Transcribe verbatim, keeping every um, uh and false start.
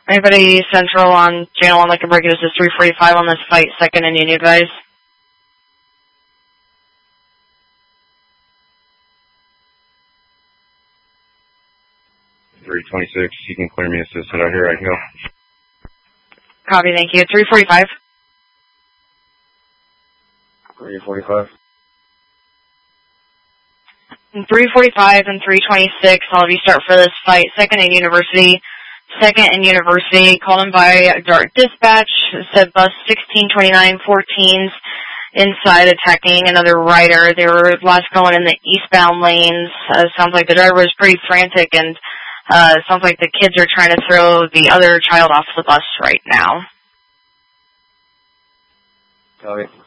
Anybody Central on channel one that can break it? This is three forty-five on this fight, second and Union advice. three twenty-six, you can clear me assisted out here, I can go. Copy, thank you. three forty-five. three forty-five. three forty-five and three twenty-six, all of you start for this fight. Second and University. Second and University, called in by Dart Dispatch, said bus sixteen twenty-nine fourteens inside attacking another rider. They were last going in the eastbound lanes. Uh, sounds like the driver was pretty frantic, and uh, sounds like the kids are trying to throw the other child off the bus right now. Copy.